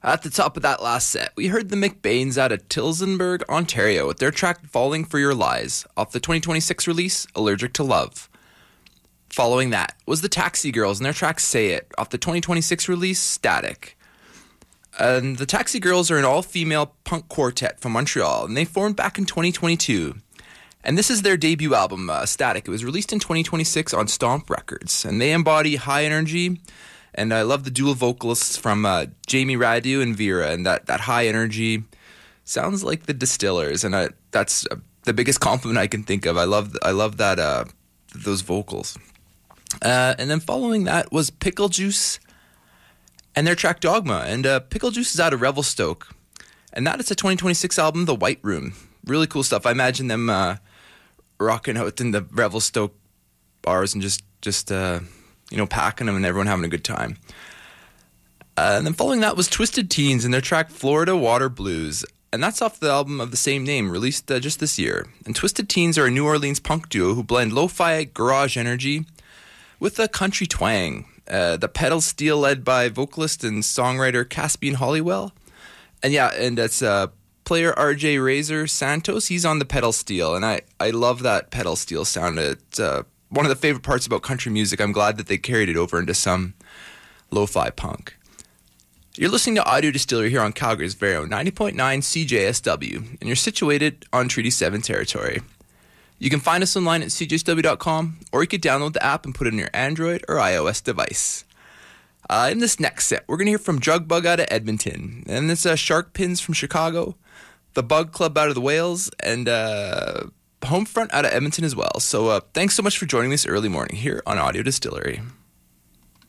At the top of that last set, we heard the McBains out of Tillsonburg, Ontario, with their track Falling for Your Lies, off the 2026 release Allergic to Love. Following that was the Taxi Girls and their track Say It, off the 2026 release Static. And the Taxi Girls are an all-female punk quartet from Montreal, and they formed back in 2022. And this is their debut album, Static. It was released in 2026 on Stomp Records, and they embody high energy. And I love the dual vocalists from Jamie Radu and Vera, and that high energy sounds like the Distillers, and that's the biggest compliment I can think of. I love that those vocals. And then following that was Pickle Juice and their track Dogma, and Pickle Juice is out of Revelstoke, and that is a 2026 album, The White Room. Really cool stuff. I imagine them rocking out in the Revelstoke bars and just packing them and everyone having a good time. And then following that was Twisted Teens and their track Florida Water Blues. And that's off the album of the same name, released just this year. And Twisted Teens are a New Orleans punk duo who blend lo-fi garage energy with a country twang. The pedal steel led by vocalist and songwriter Caspian Hollywell. And it's player RJ Razor Santos. He's on the pedal steel. And I love that pedal steel sound. It's one of the favorite parts about country music. I'm glad that they carried it over into some lo-fi punk. You're listening to Audio Distillery here on Calgary's very own 90.9 CJSW, and you're situated on Treaty 7 territory. You can find us online at cjsw.com, or you could download the app and put it on your Android or iOS device. In this next set, we're going to hear from Drug Bug out of Edmonton, and it's Shark Pins from Chicago, The Bug Club out of the Wales, and Homefront out of Edmonton as well. So thanks so much for joining me this early morning here on Audio Distillery.